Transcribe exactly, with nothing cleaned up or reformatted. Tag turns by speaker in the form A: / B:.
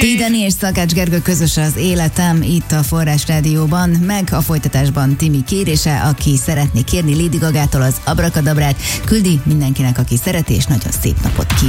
A: Pidani és Szakács Gergő közös az életem itt a Forrás Rádióban, meg a folytatásban Timi kérése, aki szeretné kérni Lady Gagától az Abracadabrát, küldi mindenkinek, aki szereti, és nagyon szép napot kíván.